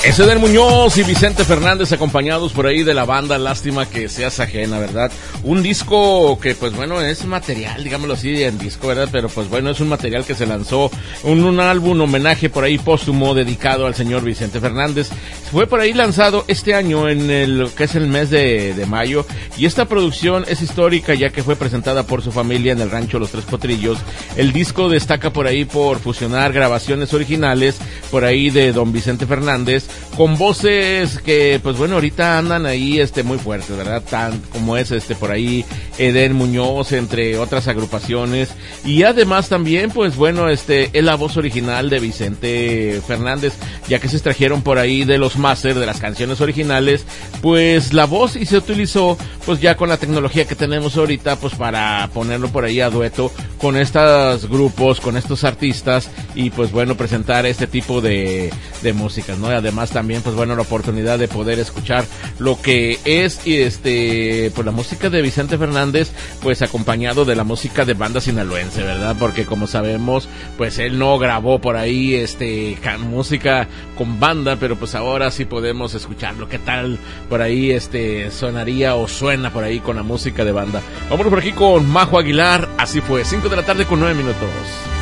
Es Eder Muñoz y Vicente Fernández, acompañados por ahí de la banda Lástima que seas ajena, ¿verdad? Un disco que, pues bueno, es material, digámoslo así, en disco, ¿verdad? Pero pues bueno, es un material que se lanzó, un álbum homenaje por ahí póstumo dedicado al señor Vicente Fernández. Fue por ahí lanzado este año en el que es el mes de mayo, y esta producción es histórica ya que fue presentada por su familia en el rancho Los Tres Potrillos. El disco destaca por ahí por fusionar grabaciones originales por ahí de don Vicente Fernández con voces que, pues bueno, ahorita andan ahí muy fuertes, ¿verdad? Tan como es por ahí Eder Muñoz, entre otras agrupaciones, y además también, pues bueno, es la voz original de Vicente Fernández, ya que se extrajeron por ahí de los máster de las canciones originales, pues la voz, y se utilizó pues ya con la tecnología que tenemos ahorita, pues para ponerlo por ahí a dueto con estos grupos, con estos artistas, y pues bueno, presentar este tipo de músicas, ¿no? Y además también, pues bueno, la oportunidad de poder escuchar lo que es pues la música de Vicente Fernández, pues acompañado de la música de banda sinaloense, ¿verdad? Porque como sabemos, pues él no grabó por ahí música con banda, pero pues ahora sí podemos escucharlo. ¿Qué tal por ahí sonaría o suena por ahí con la música de banda? Vámonos por aquí con Majo Aguilar. Así fue, 5 de la tarde con 9 minutos.